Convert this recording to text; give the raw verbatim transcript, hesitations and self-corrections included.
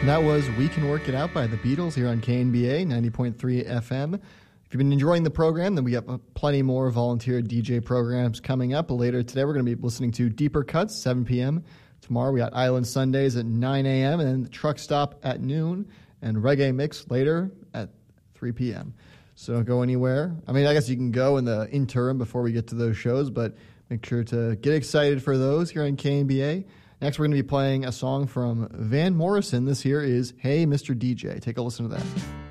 That was We Can Work It Out by the Beatles here on K N B A ninety point three F M. If you've been enjoying the program, then we got plenty more volunteer D J programs coming up. Later today, we're going to be listening to Deeper Cuts, seven p.m. Tomorrow, we got Island Sundays at nine a.m. and then the Truck Stop at noon and Reggae Mix later at three p.m. So don't go anywhere. I mean, I guess you can go in the interim before we get to those shows, but make sure to get excited for those here on K N B A. Next, we're going to be playing a song from Van Morrison. This here is Hey, Mister D J. Take a listen to that.